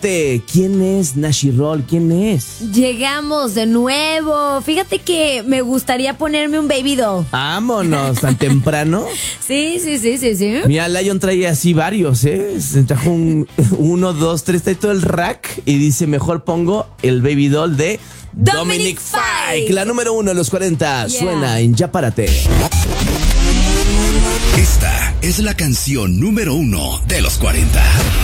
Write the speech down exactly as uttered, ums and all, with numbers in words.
¿Quién es Nashi Roll? ¿Quién es? Llegamos de nuevo. Fíjate que me gustaría ponerme un baby doll. Vámonos, tan temprano. Sí, sí, sí, sí, sí. Mira, Lion trae así varios, ¿eh? Se trajo un uno, dos, tres, trae todo el rack y dice, mejor pongo el baby doll de Dominic, Dominic Fike. Fike. La número uno de los cuarenta Yeah. suena en Ya Párate. Esta es la canción número uno de los cuarenta.